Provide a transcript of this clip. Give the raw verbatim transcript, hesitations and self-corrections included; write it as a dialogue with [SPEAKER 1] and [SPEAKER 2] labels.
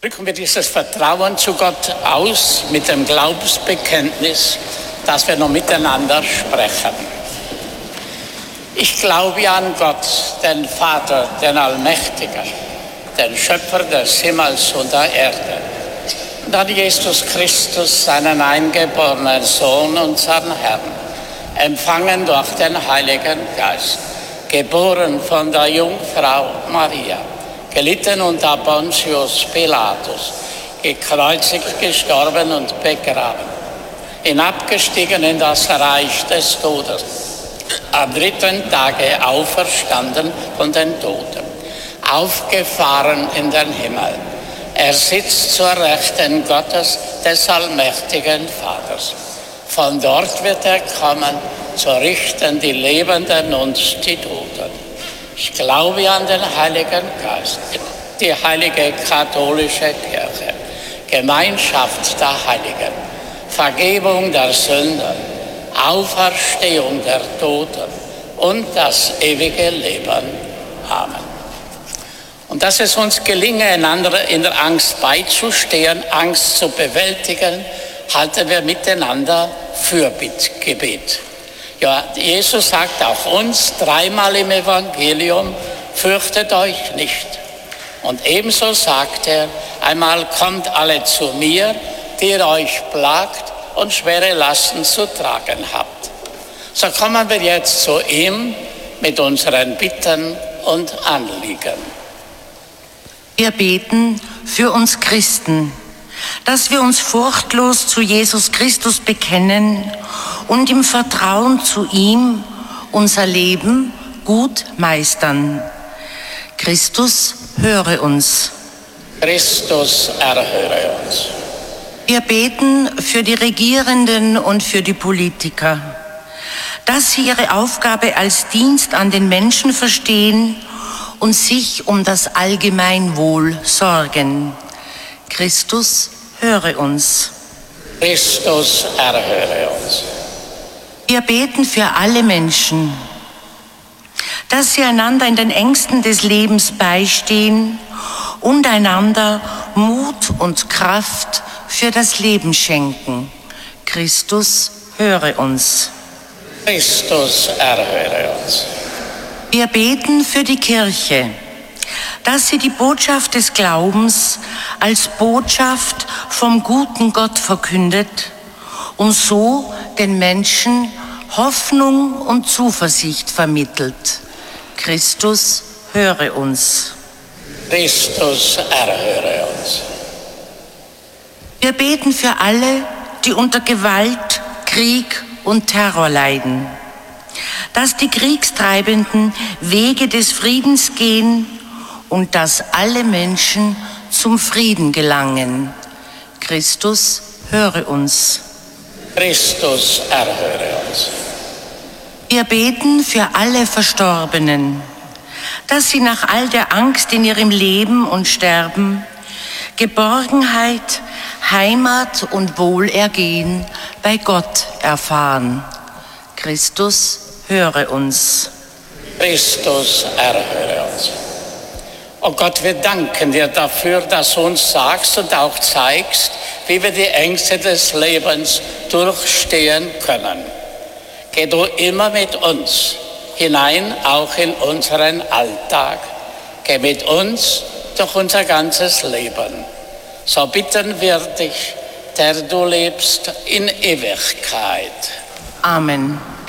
[SPEAKER 1] Drücken wir dieses Vertrauen zu Gott aus mit dem Glaubensbekenntnis, das wir noch miteinander sprechen. Ich glaube an Gott, den Vater, den Allmächtigen, den Schöpfer des Himmels und der Erde, und an Jesus Christus, seinen eingeborenen Sohn, unseren Herrn, empfangen durch den Heiligen Geist, geboren von der Jungfrau Maria, gelitten unter Pontius Pilatus, gekreuzigt, gestorben und begraben, hinabgestiegen in das Reich des Todes, am dritten Tage auferstanden von den Toten, aufgefahren in den Himmel. Er sitzt zur Rechten Gottes, des allmächtigen Vaters. Von dort wird er kommen, zu richten die Lebenden und die Toten. Ich glaube an den Heiligen Geist, die heilige katholische Kirche, Gemeinschaft der Heiligen, Vergebung der Sünden, Auferstehung der Toten und das ewige Leben. Amen. Und dass es uns gelinge, einander in der Angst beizustehen, Angst zu bewältigen, halten wir miteinander Fürbittgebet. Ja, Jesus sagt auch uns dreimal im Evangelium, fürchtet euch nicht. Und ebenso sagt er, einmal kommt alle zu mir, die ihr euch plagt und schwere Lasten zu tragen habt. So kommen wir jetzt zu ihm mit unseren Bitten und Anliegen.
[SPEAKER 2] Wir beten für uns Christen, dass wir uns furchtlos zu Jesus Christus bekennen und im Vertrauen zu ihm unser Leben gut meistern. Christus, höre uns.
[SPEAKER 1] Christus, erhöre uns.
[SPEAKER 2] Wir beten für die Regierenden und für die Politiker, dass sie ihre Aufgabe als Dienst an den Menschen verstehen und sich um das Allgemeinwohl sorgen. Christus, höre uns.
[SPEAKER 1] Christus, erhöre uns.
[SPEAKER 2] Wir beten für alle Menschen, dass sie einander in den Ängsten des Lebens beistehen und einander Mut und Kraft für das Leben schenken. Christus, höre uns.
[SPEAKER 1] Christus, erhöre uns.
[SPEAKER 2] Wir beten für die Kirche, dass sie die Botschaft des Glaubens als Botschaft vom guten Gott verkündet und so den Menschen Hoffnung und Zuversicht vermittelt. Christus, höre uns.
[SPEAKER 1] Christus, erhöre uns.
[SPEAKER 2] Wir beten für alle, die unter Gewalt, Krieg und Terror leiden, dass die Kriegstreibenden Wege des Friedens gehen und dass alle Menschen zum Frieden gelangen. Christus, höre uns.
[SPEAKER 1] Christus, erhöre uns.
[SPEAKER 2] Wir beten für alle Verstorbenen, dass sie nach all der Angst in ihrem Leben und Sterben Geborgenheit, Heimat und Wohlergehen bei Gott erfahren. Christus, höre uns.
[SPEAKER 1] Christus, erhöre uns. Oh Gott, wir danken dir dafür, dass du uns sagst und auch zeigst, wie wir die Ängste des Lebens durchstehen können. Geh du immer mit uns hinein, auch in unseren Alltag. Geh mit uns durch unser ganzes Leben. So bitten wir dich, der du lebst in Ewigkeit.
[SPEAKER 2] Amen.